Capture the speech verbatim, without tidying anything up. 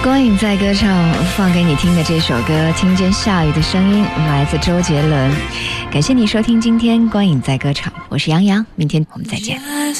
光影在歌唱，放给你听的这首歌《听见下雨的声音》来自周杰伦。感谢你收听今天光影在歌唱，我是杨洋，明天我们再见。